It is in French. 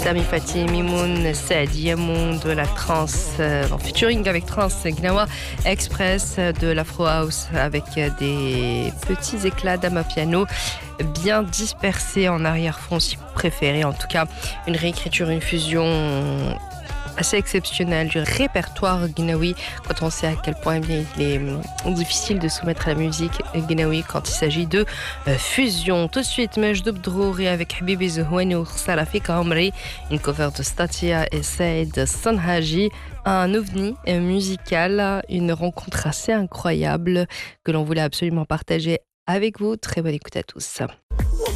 Sami Fatih, Mimoun, Saadi Yamoun de la trance en featuring avec Trance Gnawa Express de l'Afro House avec des petits éclats d'amapiano bien dispersés en arrière-fond si vous préférez. En tout cas, une réécriture, une fusion assez exceptionnelle du répertoire guinaoui quand on sait à quel point bien, il est difficile de soumettre la musique guinaoui quand il s'agit de fusion. Tout de suite, Majdoub Drouri avec Habibi Zouhouani ou Sarafika Omri, une cover de Statia et Saïd Sanhaji, un ovni musical, une rencontre assez incroyable que l'on voulait absolument partager avec vous. Très bonne écoute à tous.